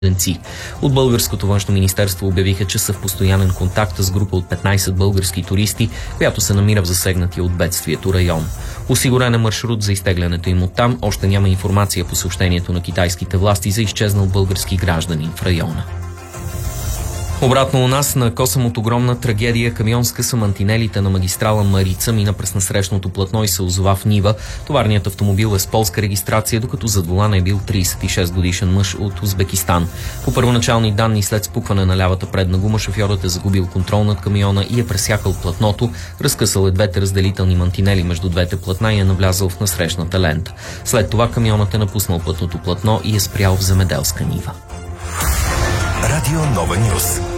бежанци. От българското външно министерство обявиха, че са в постоянен контакт с група от 15 български туристи, която се намира в засегнатия от бедствието район. Осигурен е маршрут за изтеглянето им оттам. Още няма информация по съобщението на китайските власти за изчезнал български гражданин в района. Обратно у нас, на Косъм от огромна трагедия, камион скъса мантинелите на магистрала Марица, мина през насрещното платно и се озова в нива. Товарният автомобил е с полска регистрация, докато зад волана е бил 36 годишен мъж от Узбекистан. По първоначални данни, след спукване на лявата предна гума, шофьорът е загубил контрол над камиона и е пресякал платното, разкъсал е двете разделителни мантинели между двете платна и е навлязал в насрещната лента. След това камионът е напуснал пътното платно и е спрял в земеделска нива. Радио Нова Нюс.